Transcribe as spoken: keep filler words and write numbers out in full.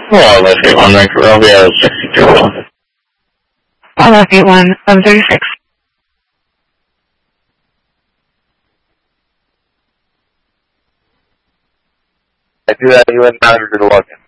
Well, let's get one Rank Romeo sixty-two. I'll have eight one, eleven thirty-six. I do that, you went nine hundred to login.